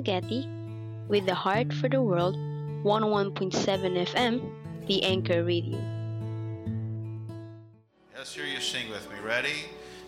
Agati with the Heart for the World 101.7 FM, the Anchor Radio. Let's hear you sing with me. Ready?